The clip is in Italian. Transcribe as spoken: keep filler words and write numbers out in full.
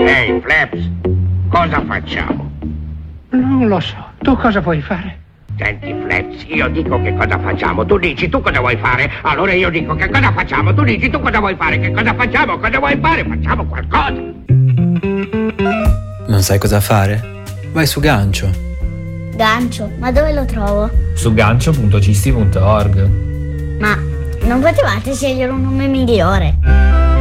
Ehi, Flaps, cosa facciamo? Non lo so. Tu cosa vuoi fare? Senti, Flaps, io dico che cosa facciamo, tu dici tu cosa vuoi fare, allora io dico che cosa facciamo, tu dici tu cosa vuoi fare, che cosa facciamo, cosa vuoi fare, facciamo qualcosa. Non sai cosa fare? Vai su Gancio. Gancio? Ma dove lo trovo? Su gancio punto cisti punto org. Ma non potevate scegliere un nome migliore?